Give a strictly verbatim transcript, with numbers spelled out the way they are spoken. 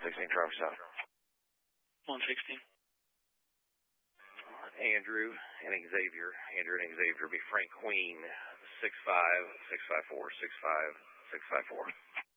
sixteen, Traverse South. one sixteen. Andrew and Xavier. Andrew and Xavier be Frank Queen, six five, six five four, six five, six five four.